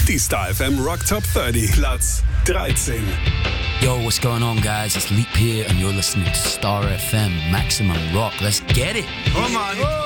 Die Star FM Rock Top 30, Platz 13. Yo, what's going on, guys? It's Leap here, and you're listening to Star FM Maximum Rock. Let's get it! Come on.